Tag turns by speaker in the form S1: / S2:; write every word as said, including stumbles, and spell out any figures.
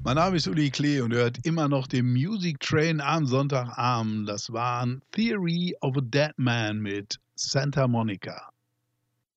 S1: Mein Name ist Uli Klee und hört immer noch den Music Train am Sonntagabend. Das waren Theory of a Dead Man mit Santa Monica.